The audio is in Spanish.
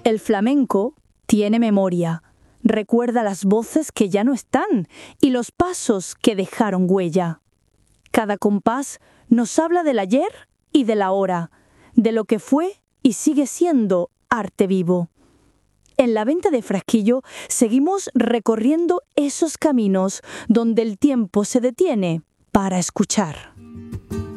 El flamenco tiene memoria, recuerda las voces que ya no están y los pasos que dejaron huella. Cada compás nos habla del ayer y del ahora, de lo que fue y sigue siendo arte vivo. En la venta de Frasquillo seguimos recorriendo esos caminos donde el tiempo se detiene para escuchar.